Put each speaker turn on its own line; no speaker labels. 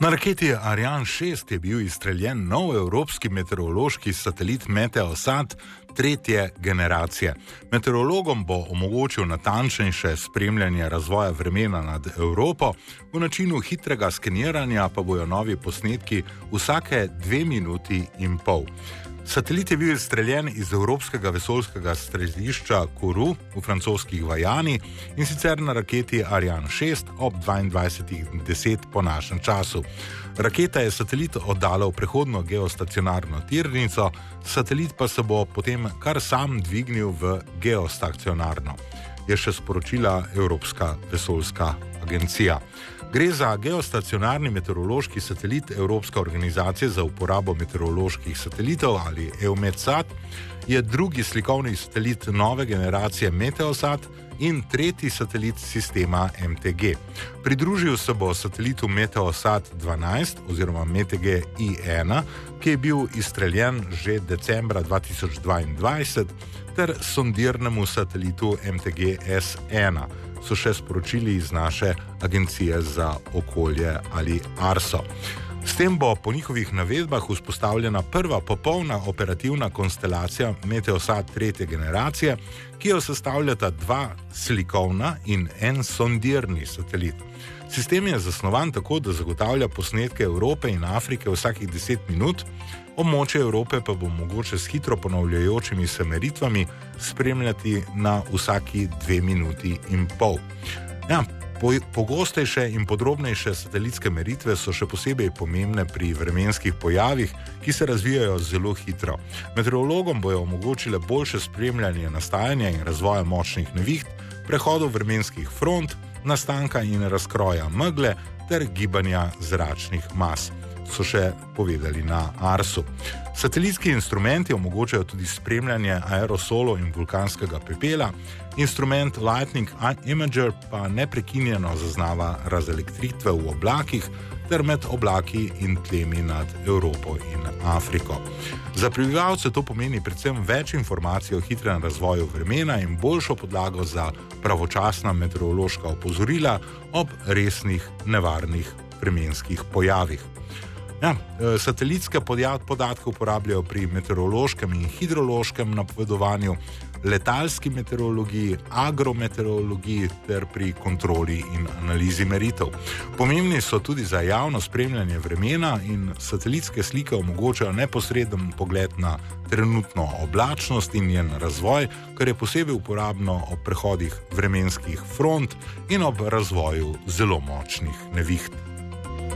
Na raketi Ariane 6 je bil izstreljen nov evropski meteorološki satelit Meteosat tretje generacije. Meteorologom bo omogočil natančnejše spremljanje razvoja vremena nad Evropo, v načinu hitrega skeniranja pa bojo novi posnetki vsake 2 minuti in pol. Satelit je bil izstreljen iz Evropskega vesoljskega središča Kourou v francoskih Vajani in sicer na raketi Ariane 6 ob 22:10 po našem času. Raketa je satelit oddala v prehodno geostacionarno tirnico, satelit pa se bo potem kar sam dvignil v geostacionarno, je še sporočila Evropska vesoljska agencija. Gre za geostacionarni meteorološki satelit Evropske organizacije za uporabo meteoroloških satelitov ali EUMETSAT, je drugi slikovni satelit nove generacije Meteosat in tretji satelit sistema MTG. Pridružil se bo satelitu Meteosat 12 oziroma MTG-I1, ki je bil izstreljen že decembra 2022, ter sondirnemu satelitu MTG-S1, so še sporočili iz naše agencije za okolje ali ARSO. S tem bo po njihovih navedbah vzpostavljena prva popolna operativna konstelacija Meteosat tretje generacije, ki jo sestavljata 2 slikovna in 1 sondirni satelit. Sistem je zasnovan tako, da zagotavlja posnetke Evrope in Afrike vsakih 10 minut, območje Evrope pa bo mogoče s hitro ponavljajočimi se meritvami spremljati na vsaki 2 minuti in pol. Ja, pogostejše in podrobnejše satelitske meritve so še posebej pomembne pri vremenskih pojavih, ki se razvijajo zelo hitro. Meteorologom bojo omogočile boljše spremljanje nastajanja in razvoja močnih neviht, prehodov vremenskih front, nastanka in razkroja megle ter gibanja zračnih mas, so še povedali na ARSU. Satelitski instrumenti omogočajo tudi spremljanje aerosolov in vulkanskega pepela, instrument Lightning Imager pa neprekinjeno zaznava razelektritve v oblakih ter med oblaki in tlemi nad Evropo in Afriko. Za prebivalce to pomeni predvsem več informacij o hitrem razvoju vremena in boljšo podlago za pravočasna meteorološka opozorila ob resnih nevarnih vremenskih pojavih. Ja, satelitske podatke uporabljajo pri meteorološkem in hidrološkem napovedovanju, letalski meteorologiji, agrometeorologiji ter pri kontroli in analizi meritev. Pomembni so tudi za javno spremljanje vremena in satelitske slike omogočajo neposreden pogled na trenutno oblačnost in njen razvoj, kar je posebej uporabno ob prehodih vremenskih front in ob razvoju zelo močnih neviht.